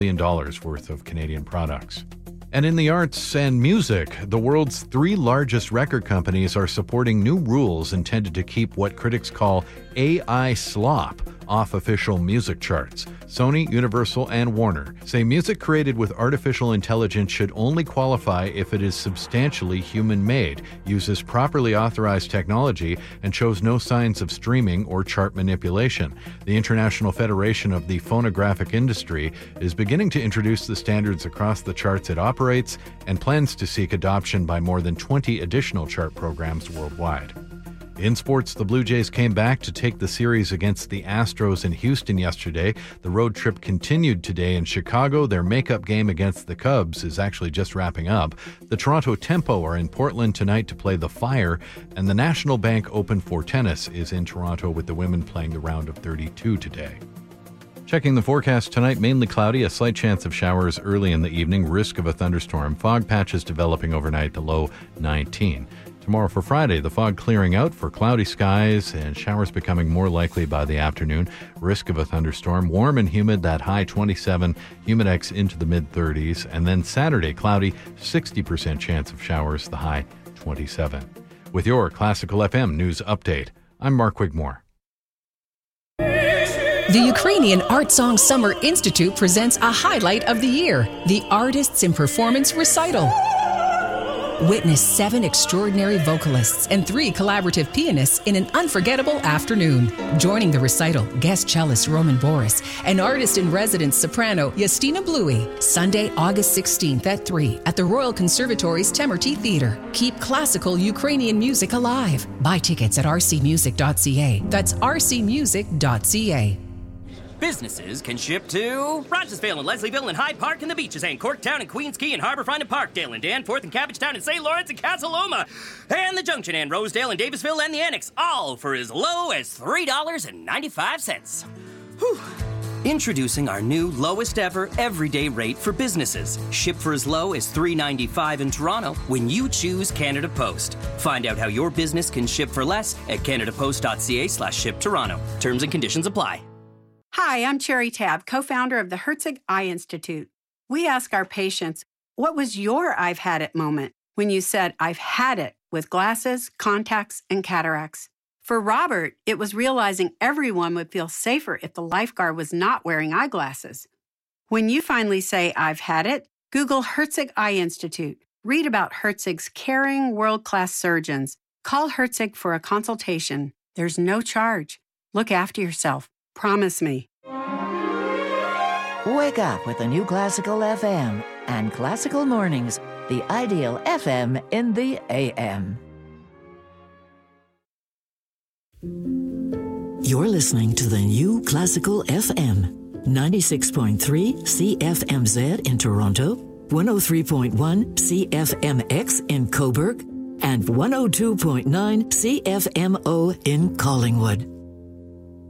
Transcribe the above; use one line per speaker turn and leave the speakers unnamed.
$1 billion worth of Canadian products. And in the arts and music, the world's 3 largest record companies are supporting new rules intended to keep what critics call AI slop off official music charts. Sony, Universal, and Warner say music created with artificial intelligence should only qualify if it is substantially human-made, uses properly authorized technology, and shows no signs of streaming or chart manipulation. The International Federation of the Phonographic Industry is beginning to introduce the standards across the charts it operates and plans to seek adoption by more than 20 additional chart programs worldwide. In sports, the Blue Jays came back to take the series against the Astros in Houston yesterday. The road trip continued today in Chicago. Their makeup game against the Cubs is actually just wrapping up. The Toronto Tempo are in Portland tonight to play the Fire, and the National Bank Open for tennis is in Toronto with the women playing the round of 32 today. Checking the forecast tonight, mainly cloudy, a slight chance of showers early in the evening, risk of a thunderstorm. Fog patches developing overnight, the low 19. Tomorrow for Friday, the fog clearing out for cloudy skies and showers becoming more likely by the afternoon. Risk of a thunderstorm. Warm and humid, that high 27, humidex into the mid-30s. And then Saturday, cloudy, 60% chance of showers, the high 27. With your Classical FM news update, I'm Mark Wigmore.
The Ukrainian Art Song Summer Institute presents a highlight of the year, the Artists in Performance Recital. Witness 7 extraordinary vocalists and 3 collaborative pianists in an unforgettable afternoon. Joining the recital, guest cellist Roman Boris and artist-in-residence soprano Justina Bluey. Sunday, August 16th at 3 at the Royal Conservatory's Temerty Theatre. Keep classical Ukrainian music alive. Buy tickets at rcmusic.ca. That's rcmusic.ca.
Businesses can ship to Rochesville and Leslieville and Hyde Park and the Beaches and Corktown and Queens Quay and Harbourfront and Parkdale and Danforth and Cabbagetown and St. Lawrence and Casa Loma and the Junction and Rosedale and Davisville and the Annex, all for as low as $3.95. Whew. Introducing our new lowest ever everyday rate for businesses. Ship for as low as $3.95 in Toronto when you choose Canada Post. Find out how your business can ship for less at canadapost.ca/shiptoronto. Terms and conditions apply.
Hi, I'm Cherry Tabb, co-founder of the Herzig Eye Institute. We ask our patients, what was your I've had it moment when you said, I've had it with glasses, contacts, and cataracts? For Robert, it was realizing everyone would feel safer if the lifeguard was not wearing eyeglasses. When you finally say, I've had it, Google Herzig Eye Institute. Read about Herzig's caring, world-class surgeons. Call Herzig for a consultation. There's no charge. Look after yourself. Promise me.
Wake up with the new Classical FM and Classical Mornings, the ideal FM in the AM.
You're listening to the new Classical FM, 96.3 CFMZ in Toronto, 103.1 CFMX in Cobourg, and 102.9 CFMO in Collingwood.